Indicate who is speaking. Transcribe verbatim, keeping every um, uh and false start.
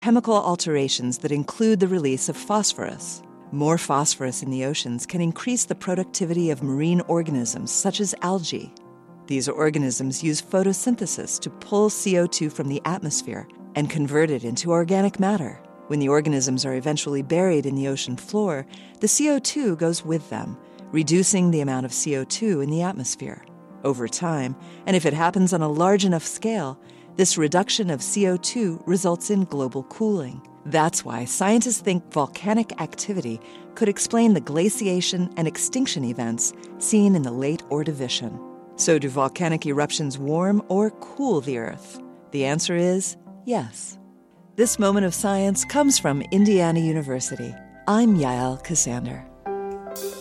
Speaker 1: chemical alterations that include the release of phosphorus. More phosphorus in the oceans can increase the productivity of marine organisms such as algae. These organisms use photosynthesis to pull C O two from the atmosphere and convert it into organic matter. When the organisms are eventually buried in the ocean floor, the C O two goes with them, reducing the amount of C O two in the atmosphere. Over time, and if it happens on a large enough scale, this reduction of C O two results in global cooling. That's why scientists think volcanic activity could explain the glaciation and extinction events seen in the late Ordovician. So do volcanic eruptions warm or cool the Earth? The answer is yes. This moment of science comes from Indiana University. I'm Yael Ksander.